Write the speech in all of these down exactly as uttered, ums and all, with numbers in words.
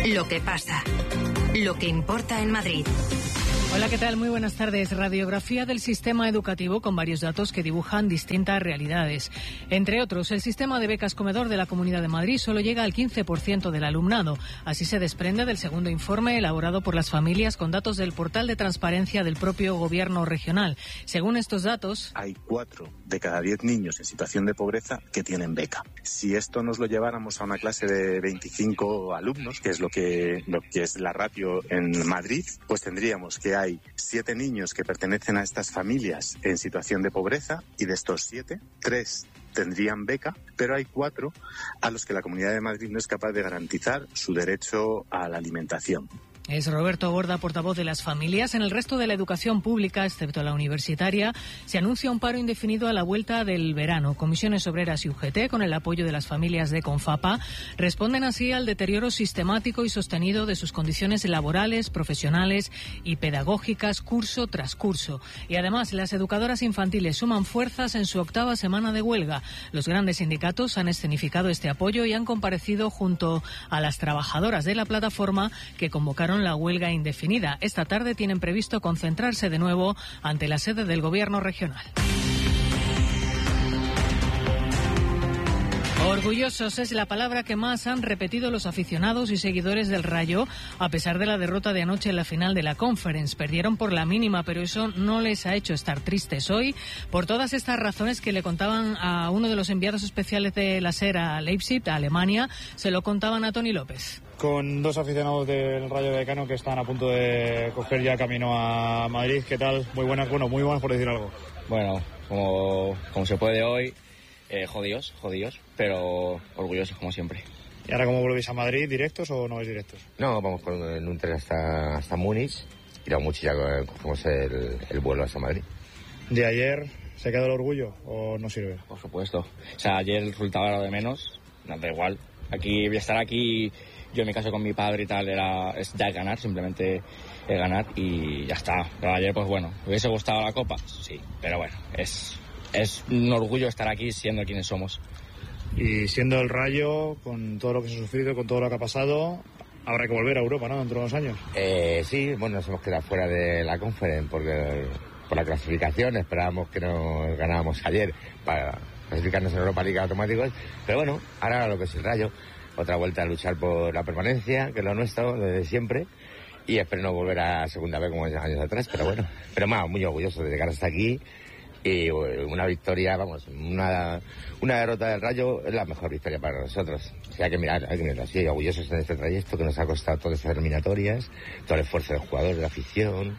Lo que pasa. Lo que importa en Madrid. Hola, ¿qué tal? Muy buenas tardes. Radiografía del sistema educativo con varios datos que dibujan distintas realidades. Entre otros, el sistema de becas comedor de la Comunidad de Madrid solo llega al quince por ciento del alumnado. Así se desprende del segundo informe elaborado por las familias con datos del portal de transparencia del propio gobierno regional. Según estos datos, hay cuatro de cada diez niños en situación de pobreza que tienen beca. Si esto nos lo lleváramos a una clase de veinticinco alumnos, que es lo que, lo que es la ratio en Madrid, pues tendríamos que hay siete niños que pertenecen a estas familias en situación de pobreza y de estos siete, tres tendrían beca, pero hay cuatro a los que la Comunidad de Madrid no es capaz de garantizar su derecho a la alimentación. Es Roberto Borda, portavoz de las familias. En el resto de la educación pública, excepto la universitaria, se anuncia un paro indefinido a la vuelta del verano. Comisiones Obreras y U G T, con el apoyo de las familias de Confapa, responden así al deterioro sistemático y sostenido de sus condiciones laborales, profesionales y pedagógicas curso tras curso. Y además, las educadoras infantiles suman fuerzas en su octava semana de huelga. Los grandes sindicatos han escenificado este apoyo y han comparecido junto a las trabajadoras de la plataforma que convocaron la huelga indefinida. Esta tarde tienen previsto concentrarse de nuevo ante la sede del Gobierno regional. Orgullosos es la palabra que más han repetido los aficionados y seguidores del Rayo a pesar de la derrota de anoche en la final de la Conference. Perdieron por la mínima, pero eso no les ha hecho estar tristes hoy. Por todas estas razones que le contaban a uno de los enviados especiales de la SER a Leipzig, a Alemania, se lo contaban a Toni López. Con dos aficionados del Rayo Vallecano que están a punto de coger ya camino a Madrid. ¿Qué tal? Muy buenas, bueno, muy buenas por decir algo. Bueno, como, como se puede hoy, eh, jodidos, jodidos, pero orgullosos como siempre. ¿Y ahora cómo volvéis a Madrid? ¿Directos o no vais directos? No, vamos con un tren hasta, hasta Múnich y luego mucho ya cogemos el, el vuelo hasta Madrid. ¿De ayer se quedó el orgullo o no sirve? Por supuesto. O sea, ayer el resultado era lo de menos, no da igual. Aquí, estar aquí... Yo en mi caso con mi padre y tal era es ya ganar, simplemente es ganar y ya está. Pero ayer pues bueno, ¿me hubiese gustado la copa? Sí, pero bueno, es, es un orgullo estar aquí siendo quienes somos. Y siendo el Rayo, con todo lo que se ha sufrido, con todo lo que ha pasado, habrá que volver a Europa, ¿no? Dentro de unos años. Eh, sí, bueno, nos hemos quedado fuera de la Conference porque, por la clasificación, esperábamos que nos ganábamos ayer para clasificarnos en Europa League automáticos, pero bueno, ahora lo que es el Rayo. Otra vuelta a luchar por la permanencia, que es lo nuestro desde siempre, y espero no volver a segunda vez como años atrás, pero bueno, pero más, muy orgulloso de llegar hasta aquí, y una victoria, vamos, una, una derrota del Rayo es la mejor victoria para nosotros. O sea, hay que mirar, hay que mirar así, orgullosos en este trayecto que nos ha costado todas estas eliminatorias, todo el esfuerzo del jugador, de la afición,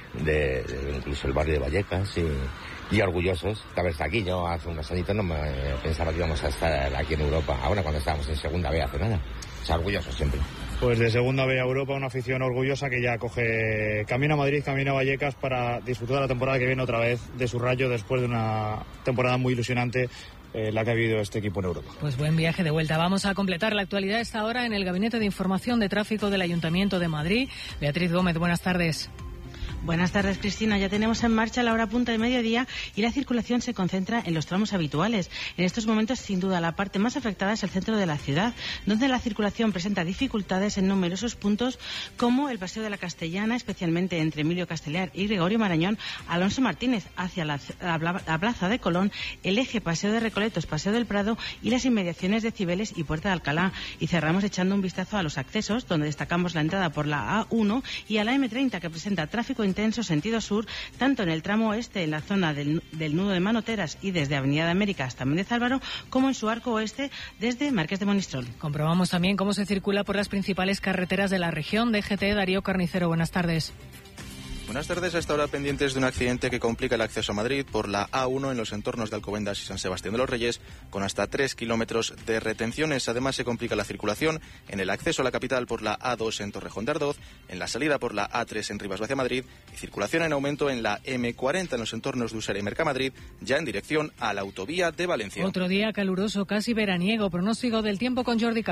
de, de incluso el barrio de Vallecas, y... Y orgullosos de haber estado aquí. Yo hace unos añitos no me pensaba que íbamos a estar aquí en Europa, ahora cuando estábamos en segunda B hace nada. O sea, orgullosos siempre. Pues de segunda B a Europa, una afición orgullosa que ya coge camino a Madrid, camino a Vallecas para disfrutar la temporada que viene otra vez de su Rayo después de una temporada muy ilusionante eh, la que ha habido este equipo en Europa. Pues buen viaje de vuelta. Vamos a completar la actualidad esta hora en el Gabinete de Información de Tráfico del Ayuntamiento de Madrid. Beatriz Gómez, buenas tardes. Buenas tardes, Cristina. Ya tenemos en marcha la hora punta de mediodía y la circulación se concentra en los tramos habituales. En estos momentos, sin duda, la parte más afectada es el centro de la ciudad, donde la circulación presenta dificultades en numerosos puntos, como el Paseo de la Castellana, especialmente entre Emilio Castellar y Gregorio Marañón, Alonso Martínez hacia la, la Plaza de Colón, el eje Paseo de Recoletos, Paseo del Prado y las inmediaciones de Cibeles y Puerta de Alcalá. Y cerramos echando un vistazo a los accesos, donde destacamos la entrada por la A uno y a la eme treinta, que presenta tráfico intenso sentido sur, tanto en el tramo oeste, en la zona del, del nudo de Manoteras y desde Avenida de América hasta Méndez Álvaro, como en su arco oeste desde Marqués de Monistrol. Comprobamos también cómo se circula por las principales carreteras de la región. D G T, Darío Carnicero, buenas tardes. Buenas tardes. A esta hora pendientes de un accidente que complica el acceso a Madrid por la A uno en los entornos de Alcobendas y San Sebastián de los Reyes, con hasta tres kilómetros de retenciones. Además, se complica la circulación en el acceso a la capital por la A dos en Torrejón de Ardoz, en la salida por la A tres en Rivas hacia Madrid y circulación en aumento en la eme cuarenta en los entornos de Usera y Mercamadrid, ya en dirección a la autovía de Valencia. Otro día caluroso, casi veraniego. Pronóstico del tiempo con Jordi Carbo.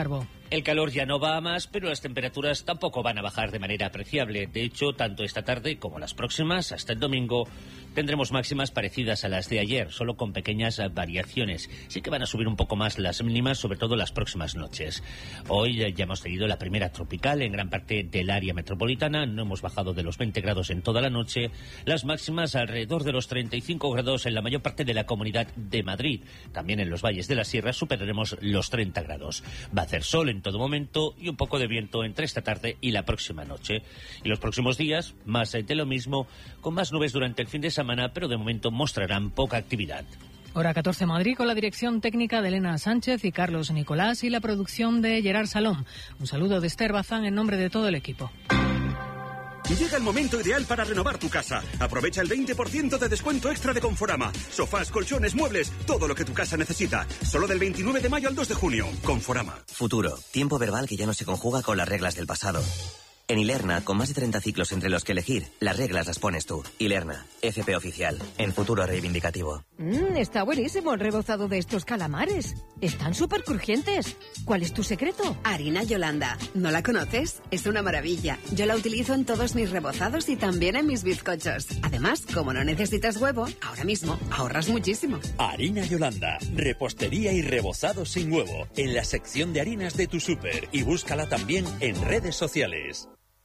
El calor ya no va a más, pero las temperaturas tampoco van a bajar de manera apreciable. De hecho, tanto esta tarde como las próximas, hasta el domingo, tendremos máximas parecidas a las de ayer, solo con pequeñas variaciones. Sí que van a subir un poco más las mínimas, sobre todo las próximas noches. Hoy ya hemos tenido la primera tropical en gran parte del área metropolitana. No hemos bajado de los veinte grados en toda la noche. Las máximas alrededor de los treinta y cinco grados en la mayor parte de la Comunidad de Madrid. También en los valles de la Sierra superaremos los treinta grados. Va a hacer sol en todo momento y un poco de viento entre esta tarde y la próxima noche. Y los próximos días, más de lo mismo, con más nubes durante el fin de semana, pero de momento mostrarán poca actividad. Hora catorce Madrid, con la dirección técnica de Elena Sánchez y Carlos Nicolás y la producción de Gerard Salom. Un saludo de Esther Bazán en nombre de todo el equipo. Llega el momento ideal para renovar tu casa. Aprovecha el veinte por ciento de descuento extra de Conforama. Sofás, colchones, muebles, todo lo que tu casa necesita. Solo del veintinueve de mayo al dos de junio. Conforama. Futuro. Tiempo verbal que ya no se conjuga con las reglas del pasado. En Ilerna, con más de treinta ciclos entre los que elegir, las reglas las pones tú. Ilerna, F P oficial, en futuro reivindicativo. Mmm, está buenísimo el rebozado de estos calamares. Están súper crujientes. ¿Cuál es tu secreto? Harina Yolanda. ¿No la conoces? Es una maravilla. Yo la utilizo en todos mis rebozados y también en mis bizcochos. Además, como no necesitas huevo, ahora mismo ahorras muchísimo. Harina Yolanda. Repostería y rebozado sin huevo. En la sección de harinas de tu súper. Y búscala también en redes sociales.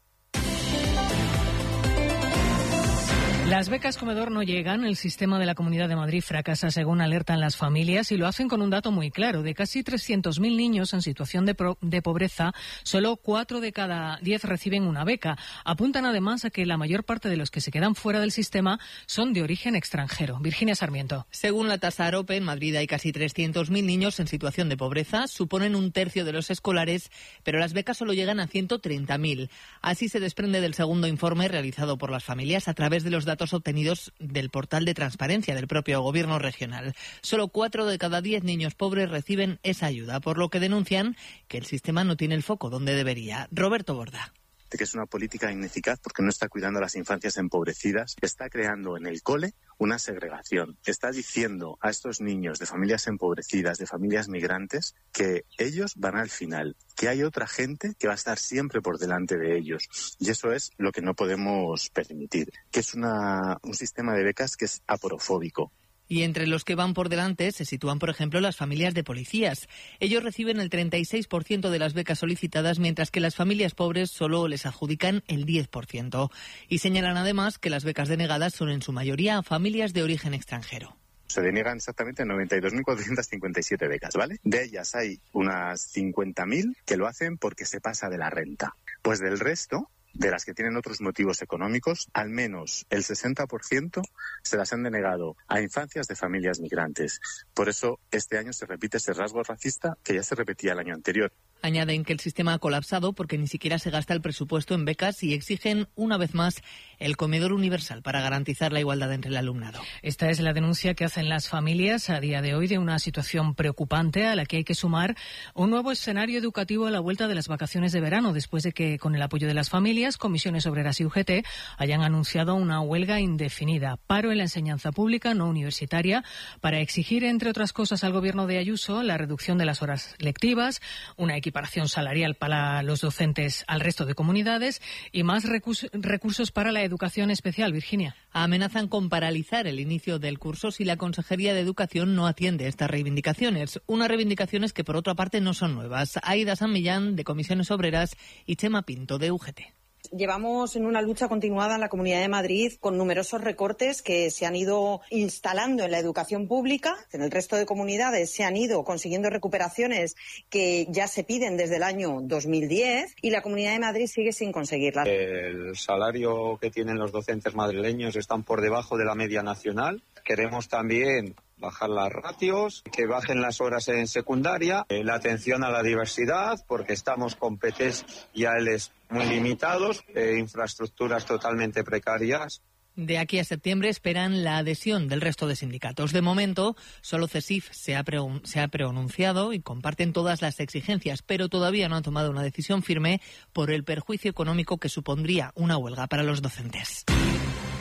Las becas comedor no llegan, el sistema de la Comunidad de Madrid fracasa según alertan las familias y lo hacen con un dato muy claro. De casi trescientos mil niños en situación de, pro, de pobreza, solo cuatro de cada diez reciben una beca. Apuntan además a que la mayor parte de los que se quedan fuera del sistema son de origen extranjero. Virginia Sarmiento. Según la tasa AROPE, en Madrid hay casi trescientos mil niños en situación de pobreza, suponen un tercio de los escolares, pero las becas solo llegan a ciento treinta mil. Así se desprende del segundo informe realizado por las familias a través de los datos datos obtenidos del portal de transparencia del propio gobierno regional. Solo cuatro de cada diez niños pobres reciben esa ayuda, por lo que denuncian que el sistema no tiene el foco donde debería. Roberto Borda. Que es una política ineficaz porque no está cuidando a las infancias empobrecidas, está creando en el cole una segregación, está diciendo a estos niños de familias empobrecidas, de familias migrantes, que ellos van al final, que hay otra gente que va a estar siempre por delante de ellos. Y eso es lo que no podemos permitir, que es una, un sistema de becas que es aporofóbico. Y entre los que van por delante se sitúan, por ejemplo, las familias de policías. Ellos reciben el treinta y seis por ciento de las becas solicitadas, mientras que las familias pobres solo les adjudican el diez por ciento. Y señalan además que las becas denegadas son en su mayoría a familias de origen extranjero. Se deniegan exactamente noventa y dos mil cuatrocientas cincuenta y siete becas, ¿vale? De ellas hay unas cincuenta mil que lo hacen porque se pasa de la renta. Pues del resto, de las que tienen otros motivos económicos, al menos el sesenta por ciento se las han denegado a infancias de familias migrantes. Por eso este año se repite ese rasgo racista que ya se repetía el año anterior. Añaden que el sistema ha colapsado porque ni siquiera se gasta el presupuesto en becas y exigen, una vez más, el comedor universal para garantizar la igualdad entre el alumnado. Esta es la denuncia que hacen las familias a día de hoy de una situación preocupante a la que hay que sumar un nuevo escenario educativo a la vuelta de las vacaciones de verano, después de que, con el apoyo de las familias, Comisiones Obreras y U G T hayan anunciado una huelga indefinida, paro en la enseñanza pública no universitaria, para exigir, entre otras cosas, al Gobierno de Ayuso la reducción de las horas lectivas, una equiparación salarial para los docentes al resto de comunidades y más recursos, recursos para la educación especial. Virginia. Amenazan con paralizar el inicio del curso si la Consejería de Educación no atiende estas reivindicaciones. Unas reivindicaciones que, por otra parte, no son nuevas. Aida San Millán, de Comisiones Obreras, y Chema Pinto, de U G T. Llevamos en una lucha continuada en la Comunidad de Madrid con numerosos recortes que se han ido instalando en la educación pública. En el resto de comunidades se han ido consiguiendo recuperaciones que ya se piden desde el año dos mil diez y la Comunidad de Madrid sigue sin conseguirlas. El salario que tienen los docentes madrileños están por debajo de la media nacional. Queremos también bajar las ratios, que bajen las horas en secundaria, eh, la atención a la diversidad, porque estamos con P Ts y A Ls muy limitados, eh, infraestructuras totalmente precarias. De aquí a septiembre esperan la adhesión del resto de sindicatos. De momento, solo CESIF se ha, pre- se ha pronunciado y comparten todas las exigencias, pero todavía no han tomado una decisión firme por el perjuicio económico que supondría una huelga para los docentes.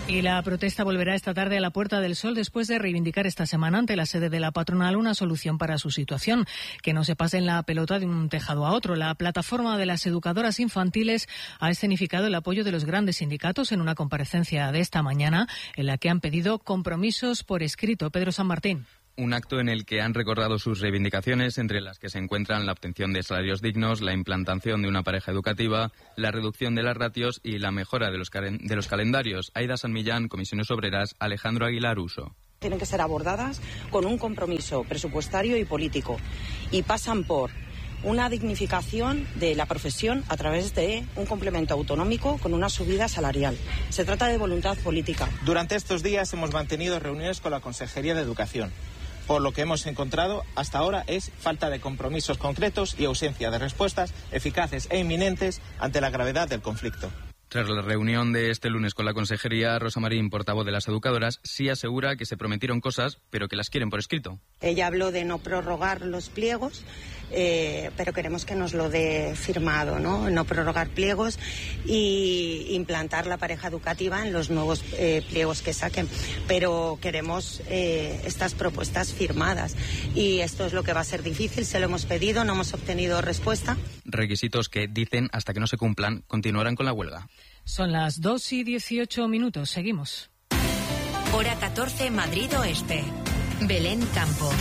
Y la protesta volverá esta tarde a la Puerta del Sol después de reivindicar esta semana ante la sede de la patronal una solución para su situación, que no se pasen la pelota de un tejado a otro. La plataforma de las educadoras infantiles ha escenificado el apoyo de los grandes sindicatos en una comparecencia de esta mañana en la que han pedido compromisos por escrito. Pedro San Martín. Un acto en el que han recordado sus reivindicaciones, entre las que se encuentran la obtención de salarios dignos, la implantación de una pareja educativa, la reducción de las ratios y la mejora de los, de los calendarios. Aida San Millán, Comisiones Obreras, Alejandro Aguilar Uso. Tienen que ser abordadas con un compromiso presupuestario y político y pasan por una dignificación de la profesión a través de un complemento autonómico con una subida salarial. Se trata de voluntad política. Durante estos días hemos mantenido reuniones con la Consejería de Educación. Por lo que hemos encontrado hasta ahora es falta de compromisos concretos y ausencia de respuestas eficaces e inminentes ante la gravedad del conflicto. Tras la reunión de este lunes con la consejería, Rosa Marín, portavoz de las educadoras, sí asegura que se prometieron cosas, pero que las quieren por escrito. Ella habló de no prorrogar los pliegos, eh, pero queremos que nos lo dé firmado, ¿no? No prorrogar pliegos y implantar la pareja educativa en los nuevos eh, pliegos que saquen. Pero queremos eh, estas propuestas firmadas y esto es lo que va a ser difícil. Se lo hemos pedido, no hemos obtenido respuesta. Requisitos que, dicen, hasta que no se cumplan, continuarán con la huelga. Son las dos y dieciocho minutos. Seguimos. Hora catorce, Madrid Oeste. Belén Campos.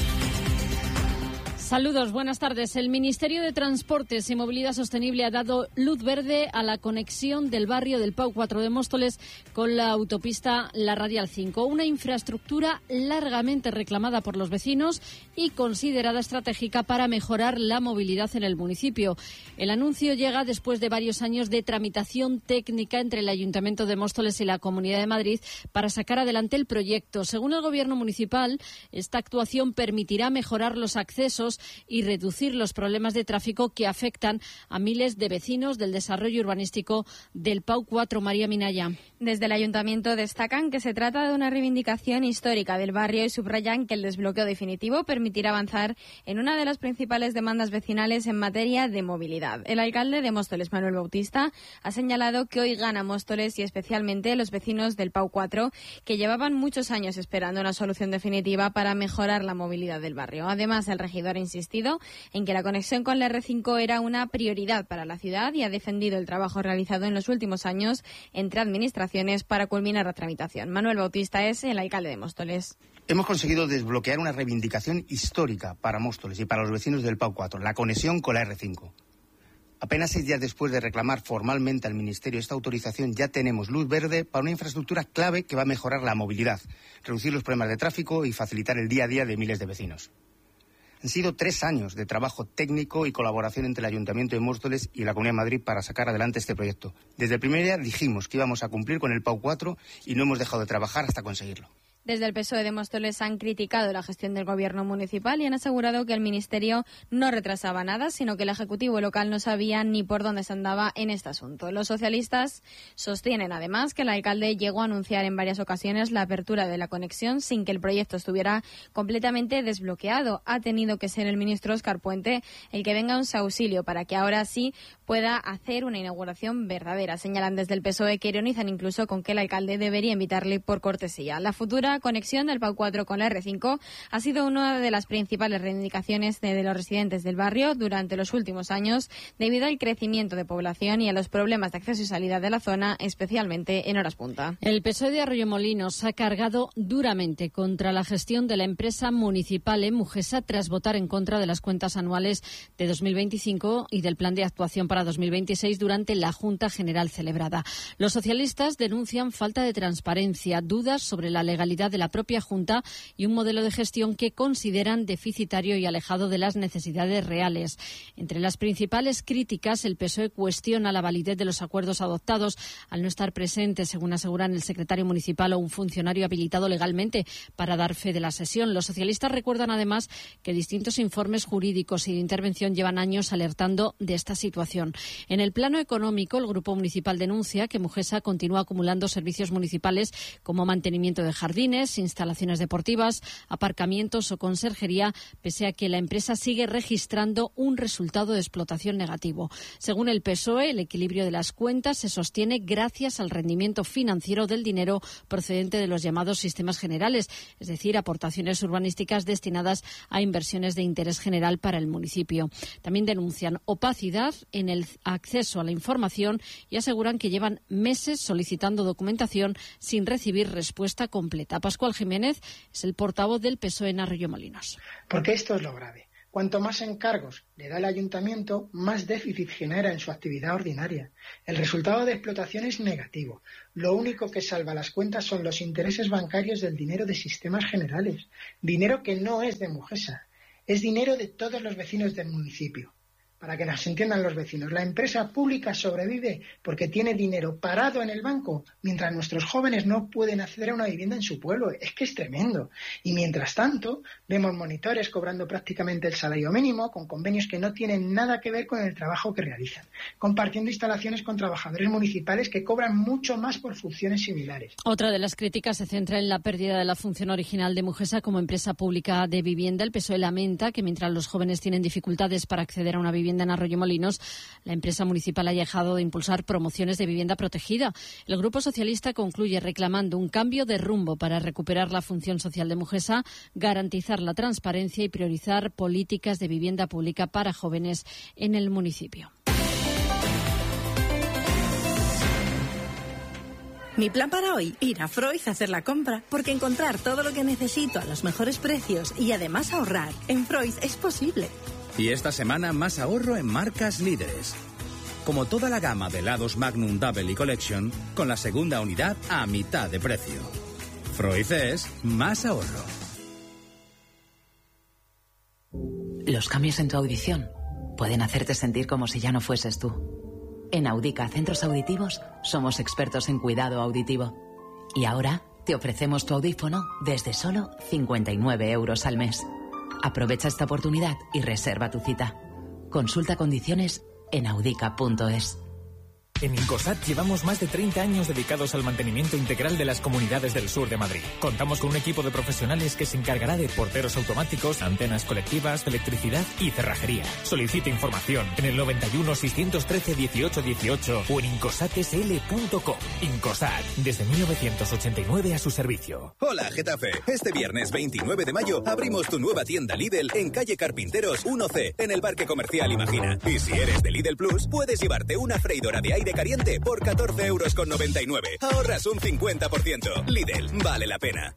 Saludos, buenas tardes. El Ministerio de Transportes y Movilidad Sostenible ha dado luz verde a la conexión del barrio del Pau cuatro de Móstoles con la autopista La Radial cinco, una infraestructura largamente reclamada por los vecinos y considerada estratégica para mejorar la movilidad en el municipio. El anuncio llega después de varios años de tramitación técnica entre el Ayuntamiento de Móstoles y la Comunidad de Madrid para sacar adelante el proyecto. Según el Gobierno municipal, esta actuación permitirá mejorar los accesos y reducir los problemas de tráfico que afectan a miles de vecinos del desarrollo urbanístico del Pau cuatro. María Minaya. Desde el Ayuntamiento destacan que se trata de una reivindicación histórica del barrio y subrayan que el desbloqueo definitivo permitirá avanzar en una de las principales demandas vecinales en materia de movilidad. El alcalde de Móstoles, Manuel Bautista, ha señalado que hoy gana Móstoles y especialmente los vecinos del Pau cuatro, que llevaban muchos años esperando una solución definitiva para mejorar la movilidad del barrio. Además, el regidor ha insistido en que la conexión con la erre cinco era una prioridad para la ciudad y ha defendido el trabajo realizado en los últimos años entre administraciones para culminar la tramitación. Manuel Bautista es el alcalde de Móstoles. Hemos conseguido desbloquear una reivindicación histórica para Móstoles y para los vecinos del Pau cuatro, la conexión con la erre cinco. Apenas seis días después de reclamar formalmente al Ministerio esta autorización, ya tenemos luz verde para una infraestructura clave que va a mejorar la movilidad, reducir los problemas de tráfico y facilitar el día a día de miles de vecinos. Han sido tres años de trabajo técnico y colaboración entre el Ayuntamiento de Móstoles y la Comunidad de Madrid para sacar adelante este proyecto. Desde el primer día dijimos que íbamos a cumplir con el Pau cuatro y no hemos dejado de trabajar hasta conseguirlo. Desde el P S O E de Móstoles han criticado la gestión del Gobierno municipal y han asegurado que el Ministerio no retrasaba nada, sino que el Ejecutivo local no sabía ni por dónde se andaba en este asunto. Los socialistas sostienen además que el alcalde llegó a anunciar en varias ocasiones la apertura de la conexión sin que el proyecto estuviera completamente desbloqueado. Ha tenido que ser el ministro Óscar Puente el que venga a un auxilio para que ahora sí pueda hacer una inauguración verdadera. Señalan desde el P S O E que ironizan incluso con que el alcalde debería invitarle por cortesía. La futura conexión del Pau cuatro con la erre cinco ha sido una de las principales reivindicaciones de, de los residentes del barrio durante los últimos años debido al crecimiento de población y a los problemas de acceso y salida de la zona, especialmente en horas punta. El P S O E de Arroyomolinos ha cargado duramente contra la gestión de la empresa municipal Emugesa tras votar en contra de las cuentas anuales de dos mil veinticinco y del plan de actuación para dos mil veintiséis durante la Junta General celebrada. Los socialistas denuncian falta de transparencia, dudas sobre la legalidad de la propia Junta y un modelo de gestión que consideran deficitario y alejado de las necesidades reales. Entre las principales críticas, el P S O E cuestiona la validez de los acuerdos adoptados al no estar presente, según aseguran el secretario municipal o un funcionario habilitado legalmente para dar fe de la sesión. Los socialistas recuerdan además que distintos informes jurídicos y de intervención llevan años alertando de esta situación. En el plano económico, el Grupo Municipal denuncia que Emugesa continúa acumulando servicios municipales como mantenimiento de jardines, cines, instalaciones deportivas, aparcamientos o conserjería, pese a que la empresa sigue registrando un resultado de explotación negativo. Según el P S O E, el equilibrio de las cuentas se sostiene gracias al rendimiento financiero del dinero procedente de los llamados sistemas generales, es decir, aportaciones urbanísticas destinadas a inversiones de interés general para el municipio. También denuncian opacidad en el acceso a la información y aseguran que llevan meses solicitando documentación sin recibir respuesta completa. Pascual Jiménez es el portavoz del P S O E en Arroyomolinos. Porque esto es lo grave. Cuanto más encargos le da el ayuntamiento, más déficit genera en su actividad ordinaria. El resultado de explotación es negativo. Lo único que salva las cuentas son los intereses bancarios del dinero de sistemas generales. Dinero que no es de Mugesa, es dinero de todos los vecinos del municipio. Para que nos entiendan los vecinos, la empresa pública sobrevive porque tiene dinero parado en el banco, mientras nuestros jóvenes no pueden acceder a una vivienda en su pueblo. Es que es tremendo. Y mientras tanto, vemos monitores cobrando prácticamente el salario mínimo, con convenios que no tienen nada que ver con el trabajo que realizan, compartiendo instalaciones con trabajadores municipales que cobran mucho más por funciones similares. Otra de las críticas se centra en la pérdida de la función original de Mugesa como empresa pública de vivienda. El P S O E lamenta que mientras los jóvenes tienen dificultades para acceder a una vivienda en Arroyomolinos, la empresa municipal ha dejado de impulsar promociones de vivienda protegida. El Grupo Socialista concluye reclamando un cambio de rumbo para recuperar la función social de Mugesa, garantizar la transparencia y priorizar políticas de vivienda pública para jóvenes en el municipio. Mi plan para hoy, ir a Freud a hacer la compra, porque encontrar todo lo que necesito a los mejores precios y además ahorrar en Freud es posible. Y esta semana más ahorro en marcas líderes. Como toda la gama de helados Magnum Double y Collection, con la segunda unidad a mitad de precio. Freud es más ahorro. Los cambios en tu audición pueden hacerte sentir como si ya no fueses tú. En Audica Centros Auditivos somos expertos en cuidado auditivo. Y ahora te ofrecemos tu audífono desde solo cincuenta y nueve euros al mes. Aprovecha esta oportunidad y reserva tu cita. Consulta condiciones en audica punto es. En Incosat llevamos más de treinta años dedicados al mantenimiento integral de las comunidades del sur de Madrid. Contamos con un equipo de profesionales que se encargará de porteros automáticos, antenas colectivas, electricidad y cerrajería. Solicite información en el noventa y uno, seiscientos trece, dieciocho dieciocho o en incosat s l punto com. Incosat, desde mil novecientos ochenta y nueve a su servicio. Hola, Getafe. Este viernes veintinueve de mayo abrimos tu nueva tienda Lidl en calle Carpinteros uno ce, en el Parque Comercial Imagina. Y si eres de Lidl Plus, puedes llevarte una freidora de aire caliente por catorce euros con noventa y nueve. Ahorras un cincuenta por ciento. Lidl, vale la pena.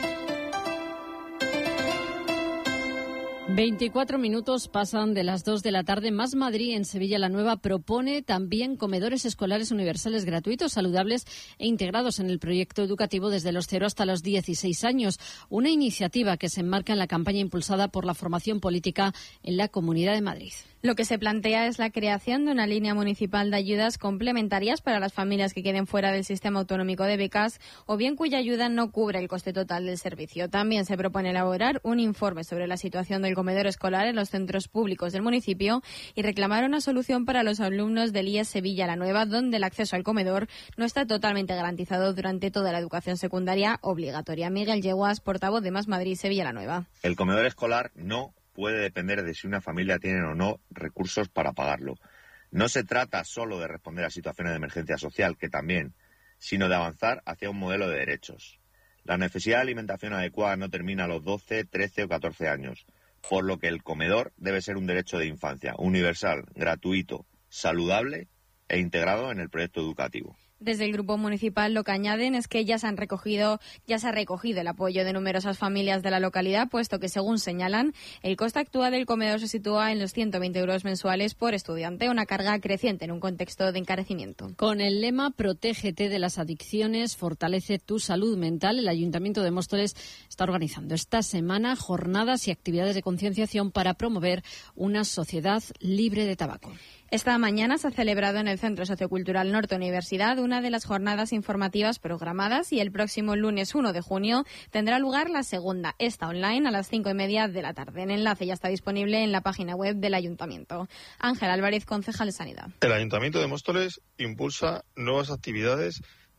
veinticuatro minutos pasan de las dos de la tarde. Más Madrid en Sevilla la Nueva propone también comedores escolares universales gratuitos, saludables e integrados en el proyecto educativo desde los cero hasta los dieciséis años. Una iniciativa que se enmarca en la campaña impulsada por la formación política en la Comunidad de Madrid. Lo que se plantea es la creación de una línea municipal de ayudas complementarias para las familias que queden fuera del sistema autonómico de becas o bien cuya ayuda no cubre el coste total del servicio. También se propone elaborar un informe sobre la situación del comedor escolar en los centros públicos del municipio y reclamar una solución para los alumnos del I E S Sevilla la Nueva, donde el acceso al comedor no está totalmente garantizado durante toda la educación secundaria obligatoria. Miguel Yeguas, portavoz de Más Madrid Sevilla la Nueva. El comedor escolar no puede depender de si una familia tiene o no recursos para pagarlo. No se trata solo de responder a situaciones de emergencia social, que también, sino de avanzar hacia un modelo de derechos. La necesidad de alimentación adecuada no termina a los doce, trece o catorce años, por lo que el comedor debe ser un derecho de infancia, universal, gratuito, saludable e integrado en el proyecto educativo. Desde el Grupo Municipal lo que añaden es que ya se han recogido, ya se ha recogido el apoyo de numerosas familias de la localidad, puesto que, según señalan, el coste actual del comedor se sitúa en los ciento veinte euros mensuales por estudiante, una carga creciente en un contexto de encarecimiento. Con el lema Protégete de las adicciones, fortalece tu salud mental, el Ayuntamiento de Móstoles está organizando esta semana jornadas y actividades de concienciación para promover una sociedad libre de tabaco. Esta mañana se ha celebrado en el Centro Sociocultural Norte Universidad una de las jornadas informativas programadas y el próximo lunes uno de junio tendrá lugar la segunda, esta online a las cinco y media de la tarde. El enlace ya está disponible en la página web del Ayuntamiento. Ángel Álvarez, concejal de Sanidad. El Ayuntamiento de Móstoles impulsa nuevas actividades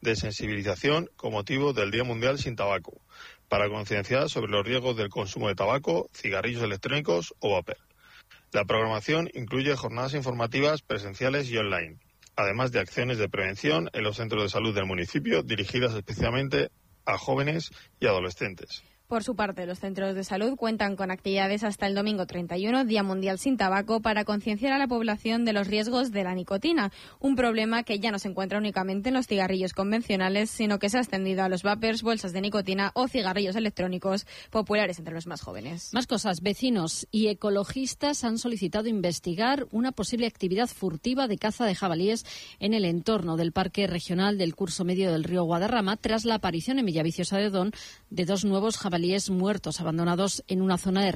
de sensibilización con motivo del Día Mundial sin Tabaco, para concienciar sobre los riesgos del consumo de tabaco, cigarrillos electrónicos o vapor. La programación incluye jornadas informativas presenciales y online, además de acciones de prevención en los centros de salud del municipio dirigidas especialmente a jóvenes y adolescentes. Por su parte, los centros de salud cuentan con actividades hasta el domingo treinta y uno, Día Mundial sin Tabaco, para concienciar a la población de los riesgos de la nicotina, un problema que ya no se encuentra únicamente en los cigarrillos convencionales, sino que se ha extendido a los vapers, bolsas de nicotina o cigarrillos electrónicos populares entre los más jóvenes. Más cosas. Vecinos y ecologistas han solicitado investigar una posible actividad furtiva de caza de jabalíes en el entorno del Parque Regional del Curso Medio del Río Guadarrama, tras la aparición en Villaviciosa de Odón de dos nuevos jabalíes muertos abandonados en una zona de